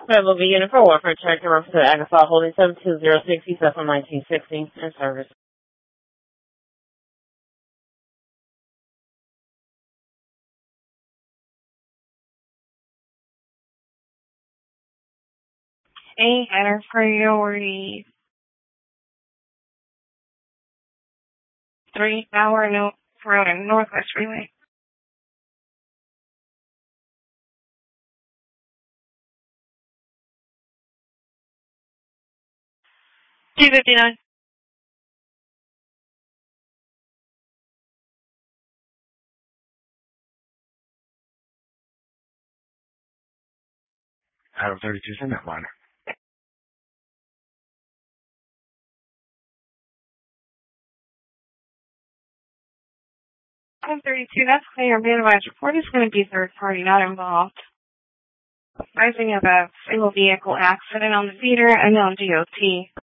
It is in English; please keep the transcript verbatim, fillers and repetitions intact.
That will be Unit four one for check and represent Agasaw Holding seven two zero six East F nineteen sixty in service. A header priority. Three hour no road and Northwest Freeway. two fifty-nine. Adam thirty-two, send that liner. Adam thirty-two, that's clear. Your advised report is going to be third party, not involved. Rising of a single vehicle accident on the feeder and on D O T.